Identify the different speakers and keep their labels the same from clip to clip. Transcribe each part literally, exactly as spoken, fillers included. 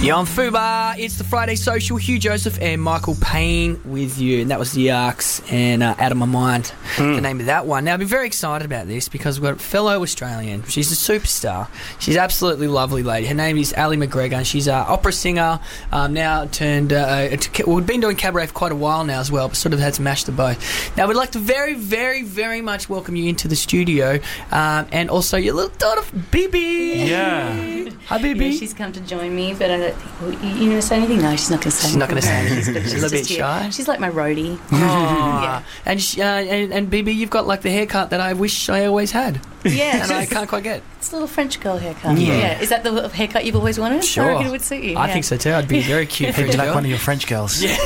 Speaker 1: You're on Fubar. It's the Friday Social. Hugh Joseph and Michael Payne with you. And that was The Arcs and uh, Out of My Mind, mm. the name of that one. Now, I've been very excited about this because we've got a fellow Australian. She's a superstar. She's an absolutely lovely lady. Her name is Ali McGregor. She's an opera singer, um, now turned... Uh, to, well, we've been doing cabaret for quite a while now as well, but sort of had to mash the both. Now, we'd like to very, very, very much welcome you into the studio, um, and also your little daughter, Bibi.
Speaker 2: Yeah.
Speaker 1: Hi, Bibi.
Speaker 3: Yeah, she's come to join me, but I don't think... Well, you, you going to say anything? No, she's not going to say
Speaker 1: she's
Speaker 3: anything.
Speaker 1: Not going to say anything. She's, she's a little bit
Speaker 3: here.
Speaker 1: shy.
Speaker 3: She's like my roadie.
Speaker 1: Oh.
Speaker 3: Yeah.
Speaker 1: And, she, uh, and and Bibi, you've got like the haircut that I wish I always had.
Speaker 3: Yeah.
Speaker 1: And I can't quite get.
Speaker 3: It's a little French girl haircut.
Speaker 1: Yeah.
Speaker 3: yeah. Is that the haircut you've always wanted?
Speaker 1: Sure.
Speaker 3: I reckon it would suit you.
Speaker 1: I
Speaker 3: yeah.
Speaker 1: think so too. I'd be very cute.
Speaker 2: Hey, do you like one of your French girls?
Speaker 1: Yeah.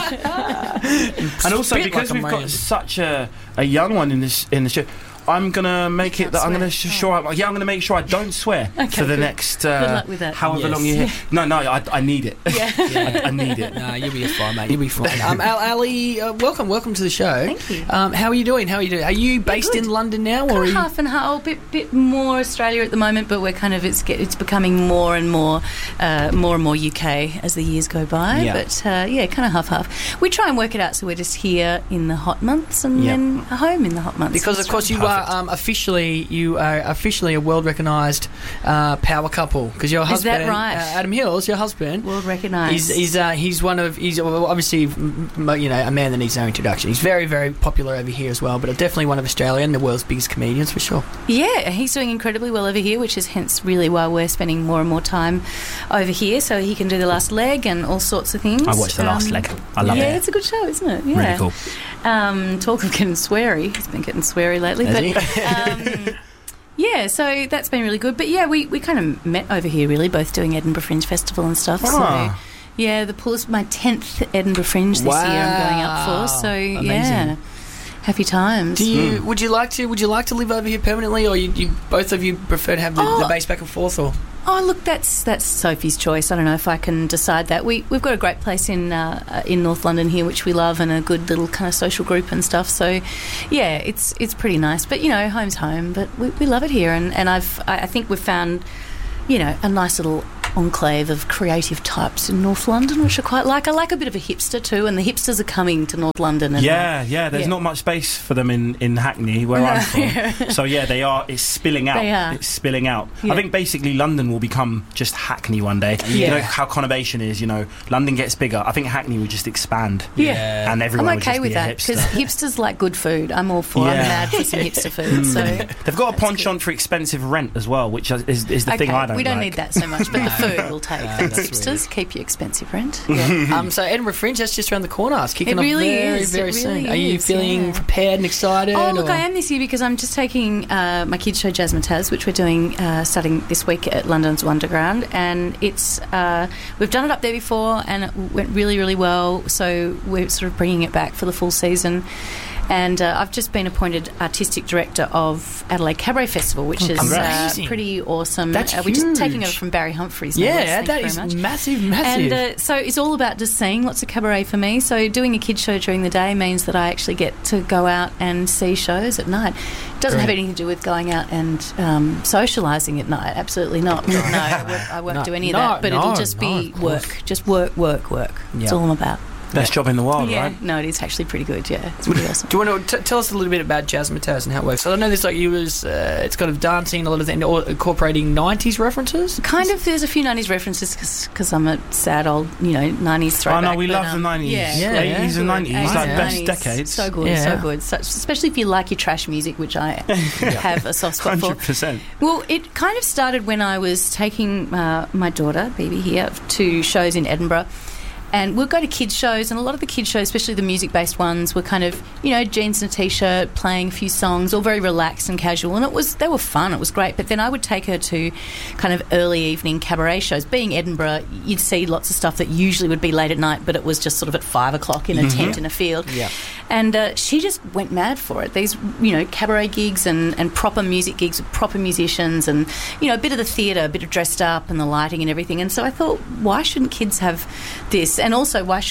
Speaker 2: And also,
Speaker 1: Bit
Speaker 2: because
Speaker 1: like
Speaker 2: we've
Speaker 1: a
Speaker 2: got
Speaker 1: man.
Speaker 2: such a, a young one in this in the show, I'm gonna make it that I'm gonna sh- sure I, yeah I'm gonna make sure I don't swear
Speaker 3: Okay,
Speaker 2: for the
Speaker 3: good.
Speaker 2: next uh,
Speaker 3: Good luck with that.
Speaker 2: however
Speaker 1: Yes.
Speaker 2: long you're here. No, no, I, I need it.
Speaker 3: Yeah.
Speaker 2: I, I need it.
Speaker 1: No, you'll be fine, mate. You'll be fine. Um, Al- Ali, uh, welcome, welcome to the show.
Speaker 3: Thank you.
Speaker 1: Um, how are you doing? How are you doing? Are you based
Speaker 3: good.
Speaker 1: in London now, or
Speaker 3: Kind
Speaker 1: are
Speaker 3: of
Speaker 1: you?
Speaker 3: half and half, a bit, bit more Australia at the moment, but we're kind of it's get, it's becoming more and more, uh, more and more U K as the years go by.
Speaker 1: Yeah.
Speaker 3: But uh, yeah, kind of half half. We try and work it out so we're just here in the hot months and
Speaker 1: Yeah.
Speaker 3: then home in the hot months.
Speaker 1: Because of course you
Speaker 2: Perfect.
Speaker 1: are um, officially you are officially a world recognised uh, power couple. Because your
Speaker 3: Is
Speaker 1: husband,
Speaker 3: that right?
Speaker 1: uh, Adam Hills, your husband.
Speaker 3: world recognised.
Speaker 1: He's he's, uh, he's one of he's well, obviously m- m- you know a man that needs no introduction. He's very very popular over here as well, but definitely one of Australia and the world's biggest comedians for sure.
Speaker 3: Yeah, he's doing incredibly well over here, which is hence really why we're spending more and more time over here, so he can do The Last Leg and all sorts of things.
Speaker 2: I watched The Last
Speaker 3: Um,
Speaker 2: Leg. I love
Speaker 3: yeah,
Speaker 2: it.
Speaker 3: it's a good show, isn't it? Yeah.
Speaker 2: Really cool.
Speaker 3: Um, talk of getting sweary. He's been getting sweary lately.
Speaker 1: Has
Speaker 3: but
Speaker 1: he?
Speaker 3: um, yeah, so that's been really good. But yeah, we, we kind of met over here, really, both doing Edinburgh Fringe Festival and stuff.
Speaker 2: Ah.
Speaker 3: So yeah, the pool is my tenth Edinburgh Fringe this
Speaker 1: Wow.
Speaker 3: year I'm going up for. So
Speaker 1: Amazing.
Speaker 3: yeah, happy times.
Speaker 1: Do you would you like to would you like to live over here permanently, or you, you both of you prefer to have the,
Speaker 3: Oh.
Speaker 1: the base back and forth, or?
Speaker 3: Oh, look, that's that's Sophie's choice. I don't know if I can decide that. We we've got a great place in uh, in North London here, which we love, and a good little kind of social group and stuff. So, yeah, it's it's pretty nice. But you know, home's home. But we, we love it here, and and I've I, I think we've found, you know, a nice little enclave of creative types in North London, which I quite like. I like a bit of a hipster too, and the hipsters are coming to North London. And
Speaker 2: Yeah, yeah. There's
Speaker 3: yeah.
Speaker 2: not much space for them in, in Hackney, where
Speaker 3: No.
Speaker 2: I'm from. So yeah, they are. It's spilling out.
Speaker 3: They are.
Speaker 2: It's spilling out.
Speaker 3: Yeah.
Speaker 2: I think basically London will become just Hackney one day. You
Speaker 3: Yeah.
Speaker 2: know how conurbation is. You know, London gets bigger. I think Hackney will just expand.
Speaker 3: Yeah.
Speaker 2: And everyone
Speaker 3: I'm
Speaker 2: would
Speaker 3: okay
Speaker 2: just
Speaker 3: with
Speaker 2: be
Speaker 3: that
Speaker 2: a
Speaker 3: because
Speaker 2: hipster.
Speaker 3: hipsters like good food. I'm all for. I'm
Speaker 2: Yeah.
Speaker 3: mad for some hipster food. So
Speaker 2: They've got a penchant for expensive rent as well, which is, is, is the
Speaker 3: okay,
Speaker 2: thing I don't
Speaker 3: we don't
Speaker 2: like.
Speaker 3: need that so much, but the food will take.
Speaker 1: No,
Speaker 3: Thanks,
Speaker 1: that's
Speaker 3: hipsters. Keep your expensive rent. Yeah.
Speaker 1: Um, so Edinburgh Fringe, that's just around the corner. It's kicking
Speaker 3: It really
Speaker 1: off very,
Speaker 3: is.
Speaker 1: very
Speaker 3: It
Speaker 1: soon.
Speaker 3: really
Speaker 1: Are you
Speaker 3: is,
Speaker 1: feeling
Speaker 3: yeah.
Speaker 1: prepared and excited?
Speaker 3: Oh, look,
Speaker 1: or?
Speaker 3: I am this year because I'm just taking uh, my kids' show Jazzmatazz, which we're doing uh, starting this week at London's Wonderground, and it's uh, we've done it up there before, and it went really, really well. So we're sort of bringing it back for the full season. And uh, I've just been appointed artistic director of Adelaide Cabaret Festival, which is uh,
Speaker 1: Amazing.
Speaker 3: pretty awesome.
Speaker 1: That's
Speaker 3: uh, we're just taking
Speaker 1: huge.
Speaker 3: over from Barry Humphries. now,
Speaker 1: Yeah,
Speaker 3: yes, thank
Speaker 1: that
Speaker 3: you
Speaker 1: is
Speaker 3: very much.
Speaker 1: massive, massive.
Speaker 3: And uh, so it's all about just seeing lots of cabaret for me. So doing a kids show during the day means that I actually get to go out and see shows at night. It doesn't have
Speaker 1: Great.
Speaker 3: anything to do with going out and um, socialising at night. Absolutely not. No, I won't, I won't
Speaker 1: No,
Speaker 3: do any
Speaker 1: no,
Speaker 3: of that. But
Speaker 1: no,
Speaker 3: it'll just
Speaker 1: no,
Speaker 3: be
Speaker 1: of course.
Speaker 3: work. Just work, work, work. That's
Speaker 1: Yeah.
Speaker 3: all I'm about.
Speaker 2: Best job in the world,
Speaker 3: yeah.
Speaker 2: right?
Speaker 3: No, it is actually pretty good. Yeah, it's pretty awesome.
Speaker 1: Do you want to t- tell us a little bit about Jazzmatazz and how it works? So I know there's like you was uh, it's kind of dancing, a lot of things, or incorporating nineties references.
Speaker 3: Kind of, there's a few nineties references because I'm a sad old, you know, nineties
Speaker 2: Oh
Speaker 3: throwback.
Speaker 2: no, we
Speaker 3: but,
Speaker 2: love
Speaker 3: um,
Speaker 2: the nineties,
Speaker 3: Yeah,
Speaker 1: Yeah,
Speaker 3: good,
Speaker 2: eighties and
Speaker 3: good.
Speaker 2: nineties,
Speaker 3: eighties
Speaker 2: like
Speaker 3: and
Speaker 2: best
Speaker 3: nineties.
Speaker 2: decades.
Speaker 3: So good,
Speaker 1: Yeah.
Speaker 3: so good. So, especially if you like your trash music, which I have a soft spot for.
Speaker 2: Hundred percent.
Speaker 3: Well, it kind of started when I was taking uh, my daughter, Bibi, here to shows in Edinburgh. And we'll go to kids' shows, and a lot of the kids' shows, especially the music-based ones, were kind of, you know, jeans and a T-shirt, playing a few songs, all very relaxed and casual. And it was they were fun, it was great. But then I would take her to kind of early evening cabaret shows. Being Edinburgh, you'd see lots of stuff that usually would be late at night, but it was just sort of at five o'clock in a
Speaker 2: Mm-hmm.
Speaker 3: tent in a field.
Speaker 1: Yeah.
Speaker 3: And uh, she just went mad for it. These, you know, cabaret gigs and, and proper music gigs with proper musicians and, you know, a bit of the theatre, a bit of dressed up and the lighting and everything. And so I thought, why shouldn't kids have this? And also, why shouldn't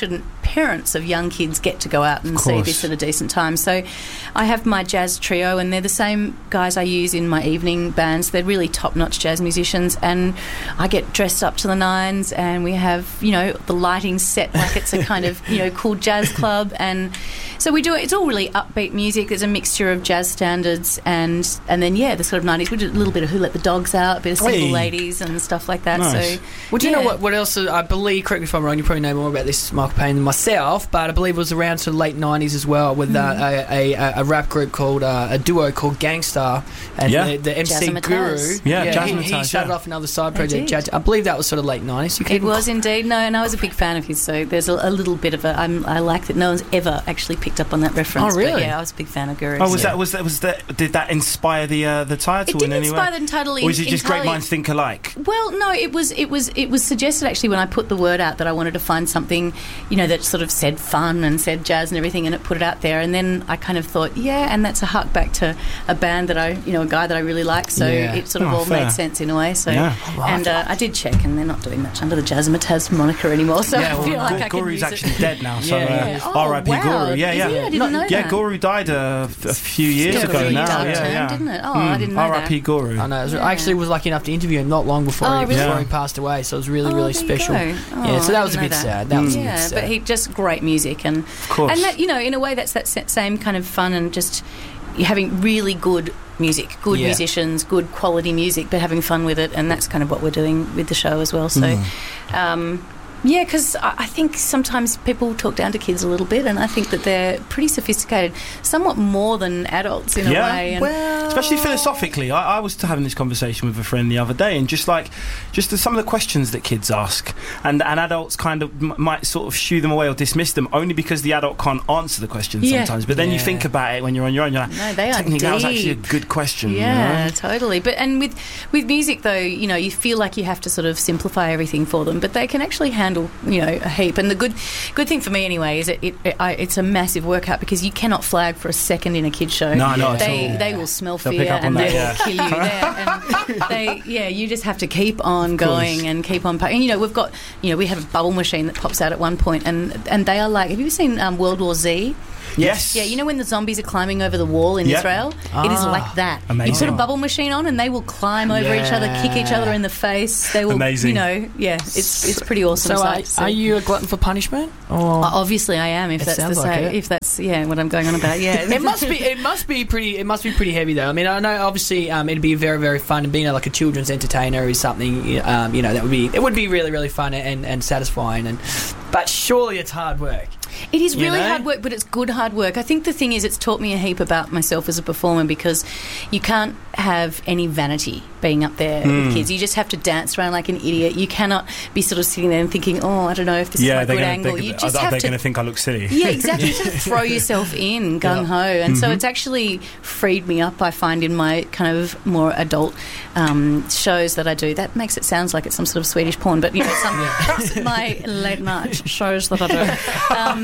Speaker 3: parents of young kids get to go out and see
Speaker 2: course.
Speaker 3: this at a decent time. So I have my jazz trio, and they're the same guys I use in my evening bands. They're really top-notch jazz musicians, and I get dressed up to the nines, and we have, you know, the lighting set like it's a kind of, you know, cool jazz club. And so we do it. It's all really upbeat music. There's a mixture of jazz standards and and then, yeah, the sort of nineties. We did a little bit of Who Let the Dogs Out, a bit of Single
Speaker 2: Hey.
Speaker 3: Ladies and stuff like that.
Speaker 2: Nice.
Speaker 3: So,
Speaker 1: Well, do you
Speaker 3: yeah.
Speaker 1: know what, what else? uh, I believe, correct me if I'm wrong, you probably know more about this, Michael Payne, than myself, but I believe it was around to the late nineties as well with uh, a, a, a rap group called, uh, a duo called Gangstar, and
Speaker 2: Yeah.
Speaker 1: the, the M C
Speaker 3: Jazzmatazz.
Speaker 1: Guru.
Speaker 2: Yeah,
Speaker 1: he,
Speaker 2: Jazzmatazz,
Speaker 1: he started
Speaker 2: yeah.
Speaker 1: off another side
Speaker 3: They
Speaker 1: project.
Speaker 3: did.
Speaker 1: Jazz, I believe that was sort of late nineties. You
Speaker 3: It
Speaker 1: can-
Speaker 3: was indeed. No, and I was a big fan of his, so there's a, a little bit of a... I'm, I like that no one's ever actually picked up on that reference.
Speaker 1: Oh, really?
Speaker 3: But yeah, I was a big fan of Guru.
Speaker 2: Oh, was
Speaker 3: yeah.
Speaker 2: that was that was that? Did that inspire the uh, the title
Speaker 3: It didn't
Speaker 2: in any
Speaker 3: inspire
Speaker 2: way?
Speaker 3: the title
Speaker 2: Or is it
Speaker 3: in-
Speaker 2: just great
Speaker 3: entirely.
Speaker 2: minds think alike?
Speaker 3: Well, no, it was it was it was suggested actually when I put the word out that I wanted to find something, you know, that sort of said fun and said jazz and everything, and it put it out there. And then I kind of thought, yeah, and that's a hark back to a band that I, you know, a guy that I really like. So
Speaker 1: Yeah.
Speaker 3: it sort of
Speaker 2: Oh,
Speaker 3: all
Speaker 2: fair.
Speaker 3: made sense in a way. So
Speaker 2: Yeah.
Speaker 1: I like
Speaker 3: and uh, I did check, and they're not doing much under the Jazzmatazz moniker anymore. So
Speaker 1: Yeah,
Speaker 3: I
Speaker 1: well,
Speaker 3: feel like
Speaker 2: Gu-
Speaker 3: I can
Speaker 2: Guru's
Speaker 3: use
Speaker 2: actually
Speaker 3: it.
Speaker 2: dead now, so
Speaker 1: Yeah,
Speaker 2: uh,
Speaker 3: yeah. Oh,
Speaker 2: R I P
Speaker 3: wow.
Speaker 2: Guru. Yeah,
Speaker 3: Is
Speaker 2: yeah.
Speaker 3: he? I didn't know
Speaker 2: yeah,
Speaker 3: that.
Speaker 2: Guru died uh, a few years
Speaker 3: Took a
Speaker 2: ago
Speaker 3: really
Speaker 2: now.
Speaker 3: dark
Speaker 2: Yeah,
Speaker 3: turn,
Speaker 2: yeah.
Speaker 3: didn't it? Oh, I didn't know
Speaker 2: R I P
Speaker 3: that.
Speaker 2: Guru.
Speaker 1: I know. I, was,
Speaker 3: Yeah.
Speaker 1: I actually was lucky enough to interview him not long before,
Speaker 3: Oh,
Speaker 1: he,
Speaker 3: really?
Speaker 1: before
Speaker 2: Yeah.
Speaker 1: he passed away, so it was really,
Speaker 3: Oh,
Speaker 1: really
Speaker 3: there you
Speaker 1: special.
Speaker 3: go.
Speaker 1: Yeah,
Speaker 3: Oh,
Speaker 1: so that was a
Speaker 3: I
Speaker 1: bit
Speaker 3: didn't know
Speaker 1: sad. That was a bit
Speaker 3: Yeah,
Speaker 1: sad.
Speaker 3: but he just great music, and
Speaker 2: Of course.
Speaker 3: and that, you know, in a way, that's that sa- same kind of fun and just having really good music, good
Speaker 1: Yeah.
Speaker 3: musicians, good quality music, but having fun with it, and that's kind of what we're doing with the show as well. So,
Speaker 2: Mm.
Speaker 3: um, yeah, because I I think sometimes people talk down to kids a little bit, and I think that they're pretty sophisticated, somewhat more than adults in
Speaker 2: Yeah.
Speaker 3: a way. And
Speaker 1: well,
Speaker 2: Especially philosophically, I, I was having this conversation with a friend the other day, and just like, just the, some of the questions that kids ask, and and adults kind of m- might sort of shoo them away or dismiss them, only because the adult can't answer the question
Speaker 3: Yeah.
Speaker 2: sometimes. But then you
Speaker 1: Yeah.
Speaker 2: think about it when you're on your own, you're like,
Speaker 3: No, they are
Speaker 2: technically that was actually a
Speaker 3: deep.
Speaker 2: good question.
Speaker 3: Yeah,
Speaker 2: you know?
Speaker 3: totally. But and with with music though, you know, you feel like you have to sort of simplify everything for them, but they can actually handle, you know, a heap. And the good good thing for me anyway is that it, it I, it's a massive workout, because you cannot flag for a second in a kids show.
Speaker 2: No, no,
Speaker 3: they
Speaker 2: at all.
Speaker 3: they will smell
Speaker 2: They'll
Speaker 3: fear
Speaker 2: pick up on
Speaker 3: and
Speaker 2: that,
Speaker 3: they
Speaker 2: yeah.
Speaker 3: will kill you there. And they yeah, you just have to keep on
Speaker 2: course.
Speaker 3: going and keep on. And you know, we've got you know we have a bubble machine that pops out at one point, and and they are like, have you ever seen um, World War Z?
Speaker 2: Yes.
Speaker 3: Yeah, you know when the zombies are climbing over the wall in
Speaker 2: Yep.
Speaker 3: Israel? It is
Speaker 1: Ah.
Speaker 3: like that.
Speaker 2: Amazing.
Speaker 3: You put a bubble machine on and they will climb over each other, kick each other in the face. They will,
Speaker 2: Amazing.
Speaker 3: you know, yeah, it's it's pretty awesome.
Speaker 1: So, are,
Speaker 3: sight to see.
Speaker 1: are you a glutton for punishment? Or
Speaker 3: Uh, Obviously, I am. If
Speaker 1: It
Speaker 3: that's the
Speaker 1: sounds like
Speaker 3: say,
Speaker 1: it.
Speaker 3: if that's yeah, what I'm going on about. Yeah,
Speaker 1: it must be. It must be pretty. It must be pretty heavy, though. I mean, I know obviously um, it'd be very, very fun, and being like a children's entertainer is something. Um, you know, that would be. It would be really, really fun and, and satisfying. And but surely it's hard work.
Speaker 3: It is
Speaker 1: You
Speaker 3: really
Speaker 1: know?
Speaker 3: hard work, but it's good hard work. I think the thing is, it's taught me a heap about myself as a performer, because you can't have any vanity being up there
Speaker 2: Mm.
Speaker 3: with kids. You just have to dance around like an idiot. You cannot be sort of sitting there and thinking, oh, I don't know if this
Speaker 2: Yeah,
Speaker 3: is
Speaker 2: they're
Speaker 3: my good
Speaker 2: gonna,
Speaker 3: angle.
Speaker 2: they're,
Speaker 3: You
Speaker 2: are
Speaker 3: just
Speaker 2: they
Speaker 3: have
Speaker 2: going
Speaker 3: to.
Speaker 2: to think I look silly?
Speaker 3: Yeah, exactly. You sort of throw yourself in gung ho, and so
Speaker 2: Mhm.
Speaker 3: it's actually freed me up. I find in my kind of more adult um, shows that I do. That makes it sound like it's some sort of Swedish porn, but you know, some my late night shows that I do. Um,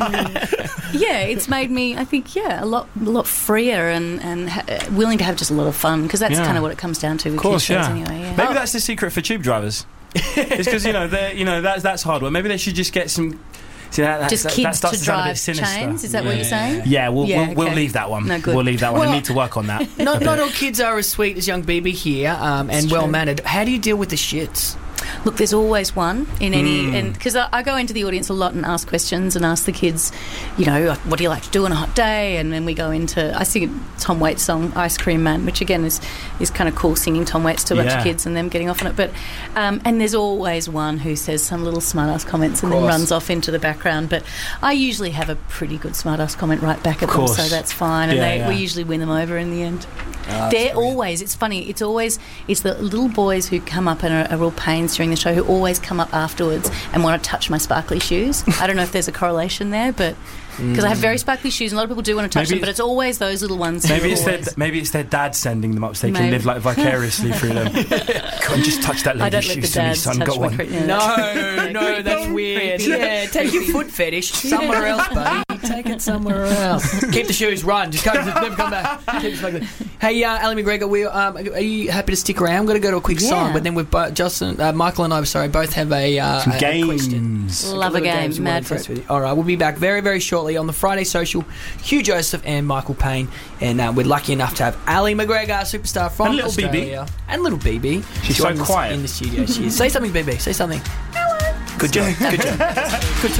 Speaker 3: yeah, it's made me, I think, yeah, a lot, a lot freer and and ha- willing to have just a lot of fun, because that's
Speaker 2: Yeah.
Speaker 3: kind of what it comes down to with
Speaker 2: Of course,
Speaker 3: kids shows
Speaker 2: yeah.
Speaker 3: anyway. Yeah.
Speaker 2: Maybe that's the secret for tube drivers. It's because you know they're you know that's that's hard work. Maybe they should just get some. See, that, that's,
Speaker 3: Just
Speaker 2: that,
Speaker 3: kids
Speaker 2: that starts
Speaker 3: to
Speaker 2: to sound a
Speaker 3: drive
Speaker 2: bit sinister.
Speaker 3: chains. Is that what
Speaker 1: Yeah.
Speaker 3: you're saying?
Speaker 2: Yeah, we'll
Speaker 3: Yeah,
Speaker 2: we'll, we'll
Speaker 3: okay.
Speaker 2: leave that one.
Speaker 3: No, good.
Speaker 2: We'll leave that one.
Speaker 1: Well-
Speaker 2: I need to work on that.
Speaker 1: Not not all kids are as sweet as young B B here, um, and
Speaker 3: It's
Speaker 1: well
Speaker 3: true.
Speaker 1: mannered. How do you deal with the shits?
Speaker 3: Look, there's always one in any,
Speaker 2: Mm.
Speaker 3: and because I, I go into the audience a lot and ask questions and ask the kids, you know, what do you like to do on a hot day? And then we go into, I sing a Tom Waits song, Ice Cream Man, which again is is kind of cool, singing Tom Waits to a bunch
Speaker 2: Yeah.
Speaker 3: of kids and them getting off on it. But um, and there's always one who says some little smart ass comments and then
Speaker 1: Course.
Speaker 3: runs off into the background. But I usually have a pretty good smart ass comment right back at them,
Speaker 2: Course.
Speaker 3: so that's fine. And
Speaker 2: Yeah,
Speaker 3: they,
Speaker 2: yeah.
Speaker 3: we usually win them over in the end.
Speaker 1: Oh,
Speaker 3: They're always, it's funny, it's always, it's the little boys who come up and are, are real pains during the show who always come up afterwards and want to touch my sparkly shoes. I don't know if there's a correlation there, but because I have very sparkly shoes and a lot of people do want to touch
Speaker 2: Maybe
Speaker 3: them, but it's always those little ones. who
Speaker 2: Maybe
Speaker 3: are
Speaker 2: it's their
Speaker 3: always-
Speaker 2: maybe it's their dad sending them up so they can
Speaker 3: Maybe.
Speaker 2: live like vicariously through them. Come on, just touch that
Speaker 3: I
Speaker 2: lady's
Speaker 3: don't let the
Speaker 2: shoes for me,
Speaker 3: dads
Speaker 2: son.
Speaker 3: touch
Speaker 2: Go
Speaker 3: my
Speaker 2: on.
Speaker 3: cre- yeah,
Speaker 1: No,
Speaker 3: that's-
Speaker 1: no, that's weird.
Speaker 3: Creepy.
Speaker 1: Yeah, take your foot fetish somewhere else, buddy. take it somewhere else. Keep the shoes, run. Just come, never come back. Keep it smuggling. Hey, uh, Ali McGregor, we um, are you happy to stick around? We're going to go to a quick
Speaker 3: Yeah.
Speaker 1: song, but then we've both, Justin, uh, Michael, and I, sorry, both have a, uh,
Speaker 2: Some
Speaker 1: a, a question.
Speaker 2: games.
Speaker 3: Love a
Speaker 1: Little
Speaker 3: game,
Speaker 1: games we wanna
Speaker 3: mad
Speaker 1: impress
Speaker 3: for it.
Speaker 1: with you. All right, we'll be back very, very shortly on the Friday Social. Hugh Joseph and Michael Payne, and uh, we're lucky enough to have Ali McGregor, superstar from
Speaker 2: And little B B.
Speaker 1: Australia, and little B B.
Speaker 2: She's so
Speaker 1: joining us
Speaker 2: quiet.
Speaker 1: in the studio. She is. Say something, B B. Say something. Hello. Good job. Good job. Good talk.